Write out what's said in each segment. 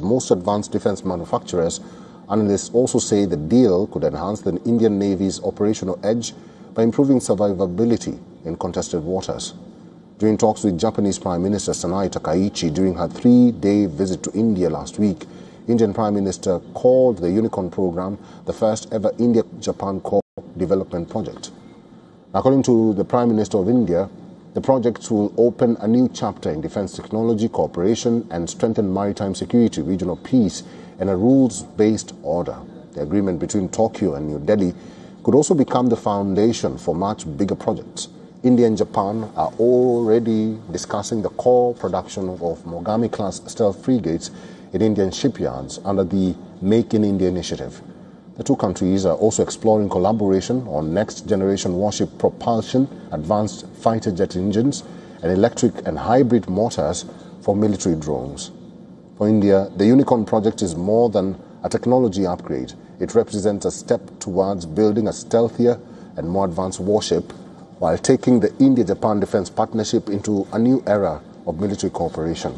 most advanced defense manufacturers, analysts also say the deal could enhance the Indian Navy's operational edge by improving survivability in contested waters. During talks with Japanese Prime Minister Sanae Takaichi during her 3-day visit to India last week, Indian Prime Minister called the Unicorn program the first ever India-Japan co-development project. According to the Prime Minister of India, the project will open a new chapter in defense technology cooperation and strengthen maritime security, regional peace, and a rules-based order. The agreement between Tokyo and New Delhi could also become the foundation for much bigger projects. India and Japan are already discussing the core production of Mogami-class stealth frigates in Indian shipyards under the Make in India initiative. The two countries are also exploring collaboration on next-generation warship propulsion, advanced fighter jet engines, and electric and hybrid motors for military drones. For India, the Unicorn project is more than a technology upgrade. It represents a step towards building a stealthier and more advanced warship while taking the India-Japan defense partnership into a new era of military cooperation.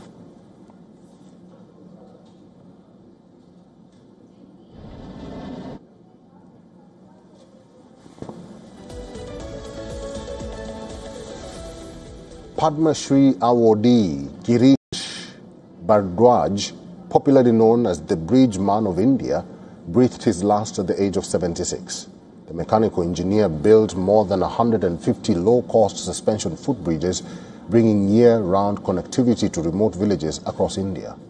Padma Shri awardee Girish Bhardwaj, popularly known as the Bridge Man of India, breathed his last at the age of 76. The mechanical engineer built more than 150 low-cost suspension footbridges, bringing year-round connectivity to remote villages across India.